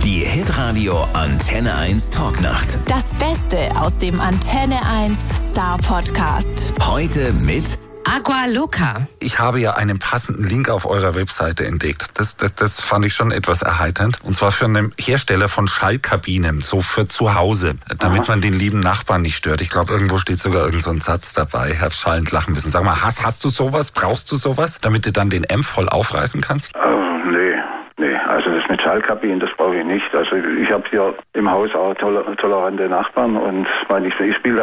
Die Hitradio Antenne 1 Talknacht. Das Beste aus dem Antenne 1 Star Podcast. Heute mit Agua Loca. Ich habe ja einen passenden Link auf eurer Webseite entdeckt. Das fand ich schon etwas erheiternd. Und zwar für einen Hersteller von Schallkabinen, so für zu Hause, damit man den lieben Nachbarn nicht stört. Ich glaube, irgendwo steht sogar irgend so ein Satz dabei. Ich habe schallend lachen müssen. Sag mal, hast du sowas? Brauchst du sowas, damit du dann den Amp voll aufreißen kannst? Nee, also das mit Schallkabinen, das brauche ich nicht. Also ich habe hier im Haus auch tolerante Nachbarn und ich spiele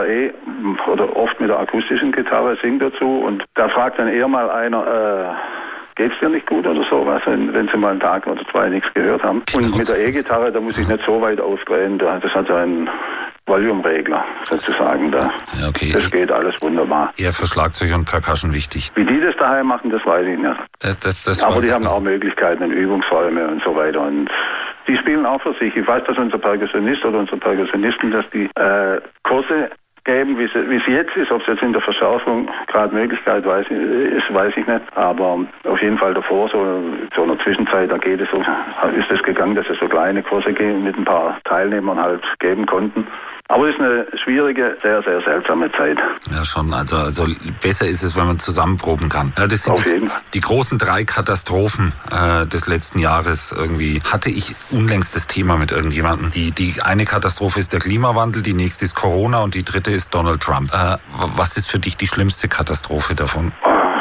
da oder oft mit der akustischen Gitarre, singe dazu und da fragt dann eher mal einer, geht's dir nicht gut oder sowas, wenn sie mal einen Tag oder zwei nichts gehört haben. Und mit der E-Gitarre, da muss ich nicht so weit aufdrehen, das hat so einen Volume-Regler sozusagen da. Ja, okay. Das geht alles wunderbar. Eher für Schlagzeug und Percussion wichtig. Wie die das daheim machen, das weiß ich nicht. Aber die haben auch Möglichkeiten und Übungsräume und so weiter. Und die spielen auch für sich. Ich weiß, dass unser Percussionist oder unsere Percussionisten, dass die Kurse geben, wie es jetzt ist. Ob es jetzt in der Verschärfung gerade Möglichkeit weiß ich nicht. Aber auf jeden Fall davor, so in der Zwischenzeit, da geht es so, ist es gegangen, dass es so kleine Kurse mit ein paar Teilnehmern halt geben konnten. Aber es ist eine schwierige, sehr, sehr seltsame Zeit. Ja, schon. Also besser ist es, wenn man zusammenproben kann. Ja, das sind die großen 3 Katastrophen des letzten Jahres. Irgendwie hatte ich unlängst das Thema mit irgendjemandem. Die eine Katastrophe ist der Klimawandel, die nächste ist Corona und die dritte ist Donald Trump. Was ist für dich die schlimmste Katastrophe davon?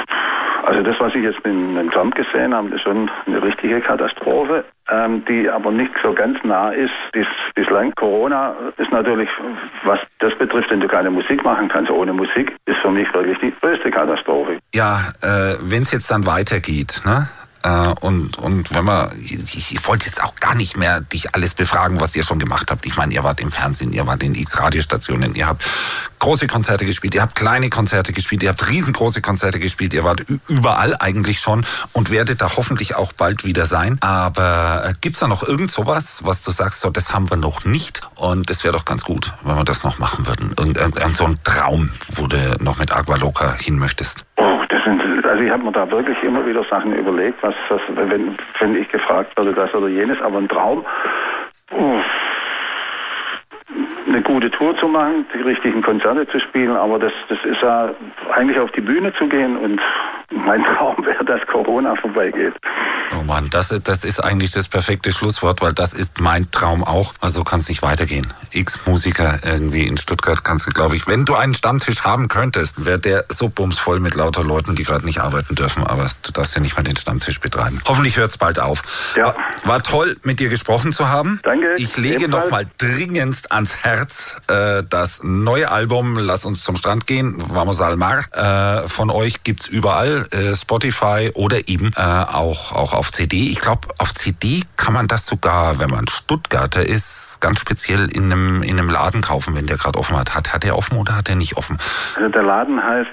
Also das, was ich jetzt mit Trump gesehen habe, ist schon eine richtige Katastrophe, die aber nicht so ganz nah ist. Bislang Corona ist natürlich, was das betrifft, wenn du keine Musik machen kannst ohne Musik, ist für mich wirklich die größte Katastrophe. Ja, wenn es jetzt dann weitergeht, ne? Und wenn man, ich wollte jetzt auch gar nicht mehr dich alles befragen, was ihr schon gemacht habt. Ich meine, ihr wart im Fernsehen, ihr wart in X Radiostationen, ihr habt große Konzerte gespielt, ihr habt kleine Konzerte gespielt, ihr habt riesengroße Konzerte gespielt, ihr wart überall eigentlich schon und werdet da hoffentlich auch bald wieder sein. Aber gibt's da noch irgend sowas, was du sagst, so das haben wir noch nicht und das wäre doch ganz gut, wenn wir das noch machen würden? Irgend so ein Traum, wo du noch mit Agua Loca hin möchtest? Also ich habe mir da wirklich immer wieder Sachen überlegt, wenn ich gefragt werde, das oder jenes, aber ein Traum, eine gute Tour zu machen, die richtigen Konzerte zu spielen, aber das ist ja eigentlich auf die Bühne zu gehen und mein Traum wäre, dass Corona vorbeigeht. Oh Mann, das ist eigentlich das perfekte Schlusswort, weil das ist mein Traum auch. Also kann es nicht weitergehen. X-Musiker irgendwie in Stuttgart kannst du, glaube ich, wenn du einen Stammtisch haben könntest, wäre der so bumsvoll mit lauter Leuten, die gerade nicht arbeiten dürfen, aber du darfst ja nicht mal den Stammtisch betreiben. Hoffentlich hört es bald auf. Ja. War toll, mit dir gesprochen zu haben. Danke. Ich lege nochmal dringendst ans Herz das neue Album Lass uns zum Strand gehen, Vamos al Mar. Von euch gibt's überall, Spotify oder eben auch auf CD. Ich glaube, auf CD kann man das sogar, wenn man Stuttgarter ist, ganz speziell in einem Laden kaufen, wenn der gerade offen hat. Hat der offen oder hat der nicht offen? Also der Laden heißt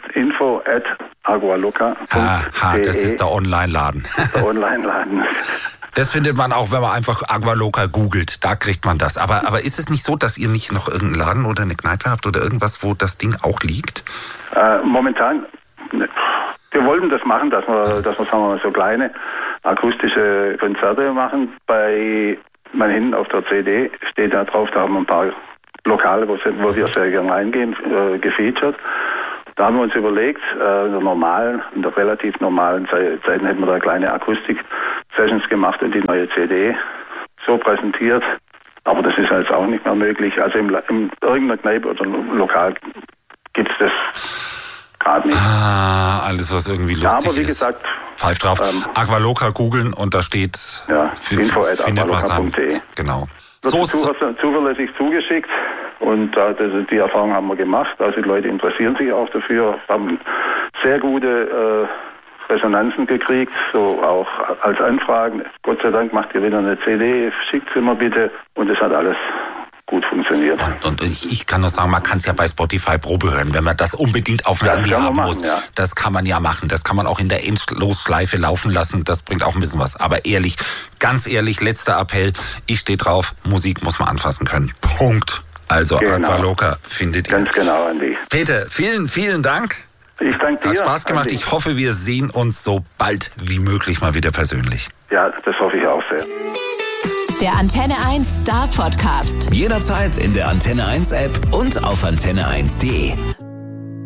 info@agualoca.de. Das ist der Online-Laden. Der Online-Laden. Das findet man auch, wenn man einfach Agua Loca googelt. Da kriegt man das. Aber ist es nicht so, dass ihr nicht noch irgendeinen Laden oder eine Kneipe habt oder irgendwas, wo das Ding auch liegt? Momentan, wir wollten das machen, dass wir sagen wir mal, so kleine akustische Konzerte machen. Man hinten auf der CD steht da drauf, da haben wir ein paar Lokale, wo wir sehr gerne reingehen, gefeatured. Da haben wir uns überlegt, in der relativ normalen Zeiten hätten wir da kleine Akustik-Sessions gemacht und die neue CD so präsentiert. Aber das ist jetzt auch nicht mehr möglich. Also in irgendeiner Kneipe oder Lokal gibt es das gerade nicht. Alles, was irgendwie lustig ist. Ja, aber wie gesagt, pfeift drauf. Agua Loca googeln und da steht info@agualoca.de. Genau. Wird zuverlässig zugeschickt und die Erfahrung haben wir gemacht. Also die Leute interessieren sich auch dafür, haben sehr gute Resonanzen gekriegt, so auch als Anfragen. Gott sei Dank macht ihr wieder eine CD, schickt sie mir bitte und es hat alles gut funktioniert. Und ich kann nur sagen, man kann es ja bei Spotify Probe hören, wenn man das unbedingt auf dem Handy haben muss. Ja. Das kann man ja machen. Das kann man auch in der Endlosschleife laufen lassen. Das bringt auch ein bisschen was. Aber ehrlich, ganz ehrlich, letzter Appell. Ich stehe drauf, Musik muss man anfassen können. Punkt. Also Agua Loca findet ihr. Ganz genau, Andi. Peter, vielen, vielen Dank. Ich danke dir. Hat Spaß gemacht. Andi. Ich hoffe, wir sehen uns so bald wie möglich mal wieder persönlich. Ja, das hoffe ich auch sehr. Der Antenne 1 Star Podcast. Jederzeit in der Antenne 1 App und auf antenne1.de.